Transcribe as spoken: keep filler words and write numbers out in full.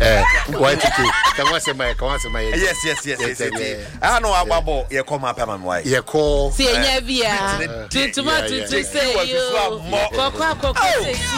Eh, why to do? Come on, say my, come on, say my. Yes, yes, yes, yes, yes. I know about your come up, man. Why? You call. See, yeah, via. To to to say you.